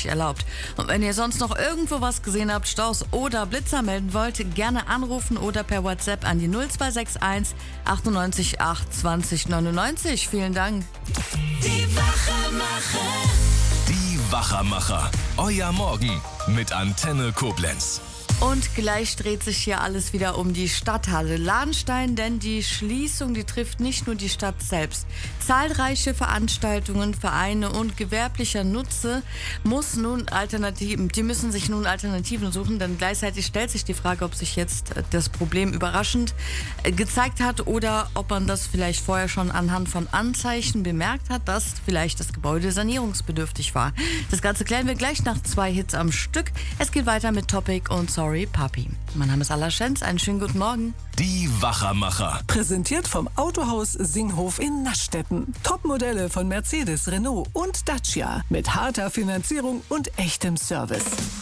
nicht erlaubt. Und wenn ihr sonst noch irgendwo was gesehen habt, Staus oder Blitzer melden wollt, gerne anrufen oder per WhatsApp an die 0261 98 8 20 99. Vielen Dank. Die Wachermacher. Die Wachermacher. Euer Morgen mit Antenne Koblenz. Und gleich dreht sich hier alles wieder um die Stadthalle Lahnstein, denn die Schließung, die trifft nicht nur die Stadt selbst. Zahlreiche Veranstaltungen, Vereine und gewerblicher Nutzer müssen sich nun Alternativen suchen, denn gleichzeitig stellt sich die Frage, ob sich jetzt das Problem überraschend gezeigt hat oder ob man das vielleicht vorher schon anhand von Anzeichen bemerkt hat, dass vielleicht das Gebäude sanierungsbedürftig war. Das Ganze klären wir gleich nach 2 Hits am Stück. Es geht weiter mit Topic und Sorry Papi. Mein Name ist Alla Schenz, einen schönen guten Morgen. Die Wachermacher. Präsentiert vom Autohaus Singhof in Naschdetten. Topmodelle von Mercedes, Renault und Dacia. Mit harter Finanzierung und echtem Service.